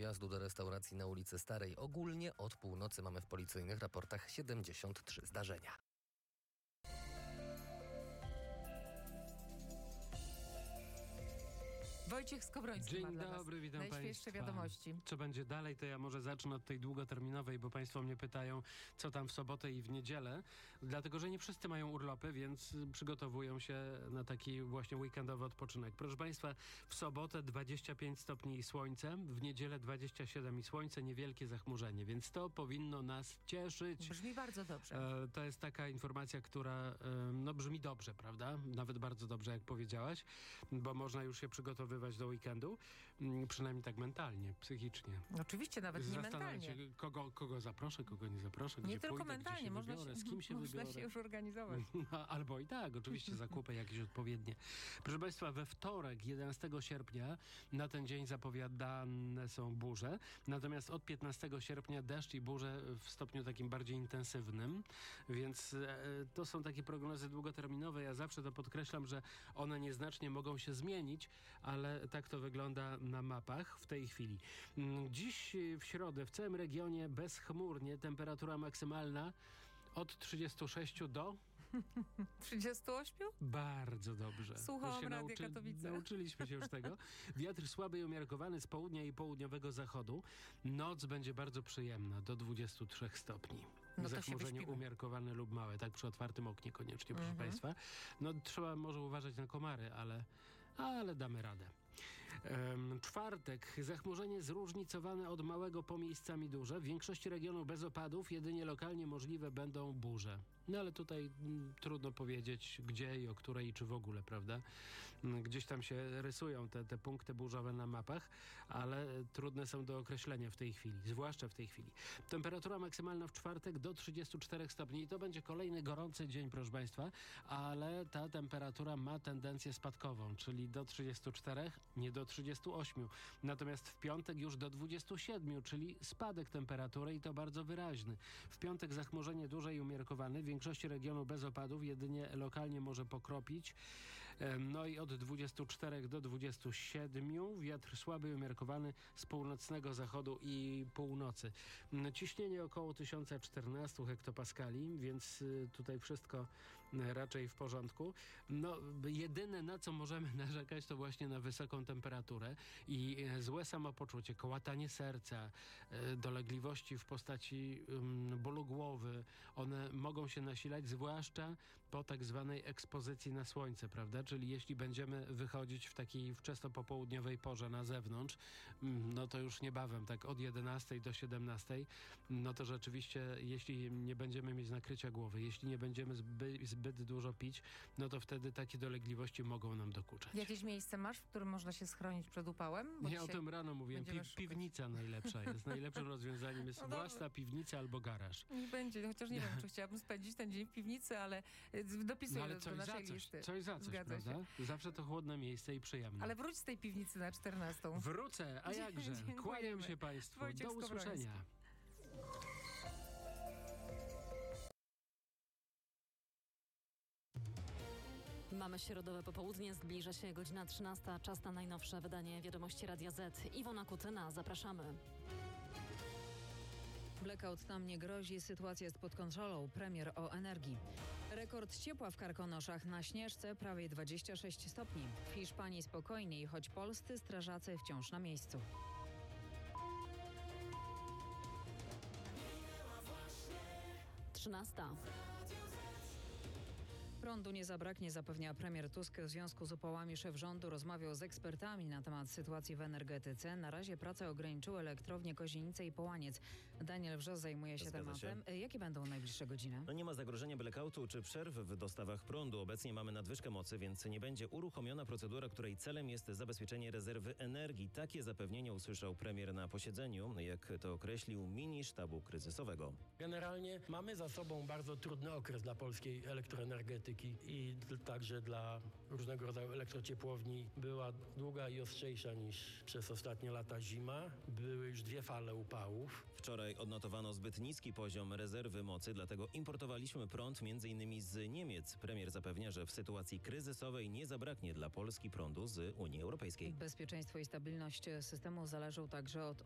wjazdu do restauracji na ulicy Starej. Ogólnie od północy mamy w policyjnych raportach 73 zdarzenia. Wojciech Skowroński Dzień ma dla nas dobry, witam najświeższe Państwa. wiadomości. Co będzie dalej, to ja może zacznę od tej długoterminowej, bo Państwo mnie pytają, co tam w sobotę i w niedzielę. Dlatego, że nie wszyscy mają urlopy, więc przygotowują się na taki właśnie weekendowy odpoczynek. Proszę Państwa, w sobotę 25 stopni i słońce, w niedzielę 27 i słońce, niewielkie zachmurzenie, więc to powinno nas cieszyć. Brzmi bardzo dobrze. To jest taka informacja, która brzmi dobrze, prawda? Nawet bardzo dobrze, jak powiedziałaś, bo można już się przygotowywać do weekendu, przynajmniej tak mentalnie, psychicznie. Oczywiście, nawet nie Zastanawiać mentalnie. się, kogo zaproszę, kogo nie zaproszę, gdzie Nie tylko pójdę, mentalnie, gdzie się można wybiorę, się, z kim się można wybiorę. się już organizować. Albo i tak, oczywiście zakupy jakieś odpowiednie. Proszę Państwa, we wtorek, 11 sierpnia, na ten dzień zapowiadane są burze, natomiast od 15 sierpnia deszcz i burze w stopniu takim bardziej intensywnym, więc to są takie prognozy długoterminowe. Ja zawsze to podkreślam, że one nieznacznie mogą się zmienić, ale tak to wygląda na mapach w tej chwili. Dziś w środę w całym regionie bezchmurnie, temperatura maksymalna od 36 do... 38? Bardzo dobrze. Słuchałam Radia Katowice. Nauczyliśmy się już tego. Wiatr słaby i umiarkowany z południa i południowego zachodu. Noc będzie bardzo przyjemna, do 23 stopni. No Zachmurzenie umiarkowane lub małe, tak przy otwartym oknie koniecznie, proszę Państwa. No trzeba może uważać na komary, ale damy radę. Czwartek. Zachmurzenie zróżnicowane od małego po miejscami duże. W większości regionów bez opadów, jedynie lokalnie możliwe będą burze. No ale tutaj trudno powiedzieć gdzie i o której, czy w ogóle, prawda? Gdzieś tam się rysują te punkty burzowe na mapach, ale trudne są do określenia w tej chwili, zwłaszcza w tej chwili. Temperatura maksymalna w czwartek do 34 stopni i to będzie kolejny gorący dzień, proszę Państwa, ale ta temperatura ma tendencję spadkową, czyli do 34, nie do 38. Natomiast w piątek już do 27, czyli spadek temperatury i to bardzo wyraźny. W piątek zachmurzenie duże i umiarkowane, w większości regionu bez opadów, jedynie lokalnie może pokropić. No i od 24 do 27 wiatr słaby i umiarkowany z północnego zachodu i północy. Ciśnienie około 1014 hektopaskali, więc tutaj wszystko raczej w porządku. No, jedyne na co możemy narzekać to właśnie na wysoką temperaturę i złe samopoczucie, kołatanie serca, dolegliwości w postaci bólu głowy. One mogą się nasilać, zwłaszcza po tak zwanej ekspozycji na słońce, prawda? Czyli jeśli będziemy wychodzić w takiej wczesnopopołudniowej porze na zewnątrz, no to już niebawem, tak od 11 do 17, no to rzeczywiście, jeśli nie będziemy mieć nakrycia głowy, jeśli nie będziemy zbyt dużo pić, no to wtedy takie dolegliwości mogą nam dokuczać. Jakieś miejsce masz, w którym można się schronić przed upałem? Bo Ja o tym rano mówiłem. Piwnica najlepsza jest. Najlepszym rozwiązaniem jest własna piwnica albo garaż. Nie będzie, chociaż nie wiem, czy chciałabym spędzić ten dzień w piwnicy, ale dopisuję do naszej listy. Coś za coś, Zgadza prawda? się. Zawsze to chłodne miejsce i przyjemne. Ale wróć z tej piwnicy na 14. Wrócę, a jakże? Dziękujemy. Kłaniam się Państwu. Wojciech Do usłyszenia. Skowroński. Mamy środowe popołudnie, zbliża się godzina 13. Czas na najnowsze wydanie Wiadomości Radia Z. Iwona Kutyna, zapraszamy. Blackout nam nie grozi, sytuacja jest pod kontrolą. Premier o energii. Rekord ciepła w Karkonoszach na Śnieżce, prawie 26 stopni. W Hiszpanii spokojniej, choć polscy strażacy wciąż na miejscu. Trzynasta. Prądu nie zabraknie, zapewnia premier Tusk. W związku z upałami szef rządu rozmawiał z ekspertami na temat sytuacji w energetyce. Na razie prace ograniczyły elektrownie Kozienice i Połaniec. Daniel Wrzos zajmuje się tematem. Jakie będą najbliższe godziny? No nie ma zagrożenia blackoutu czy przerw w dostawach prądu. Obecnie mamy nadwyżkę mocy, więc nie będzie uruchomiona procedura, której celem jest zabezpieczenie rezerwy energii. Takie zapewnienie usłyszał premier na posiedzeniu, jak to określił mini sztabu kryzysowego. Generalnie mamy za sobą bardzo trudny okres dla polskiej elektroenergetyki i także dla różnego rodzaju elektrociepłowni. Była długa i ostrzejsza niż przez ostatnie lata zima. Były już 2 fale upałów. Wczoraj odnotowano zbyt niski poziom rezerwy mocy, dlatego importowaliśmy prąd m.in. z Niemiec. Premier zapewnia, że w sytuacji kryzysowej nie zabraknie dla Polski prądu z Unii Europejskiej. Bezpieczeństwo i stabilność systemu zależą także od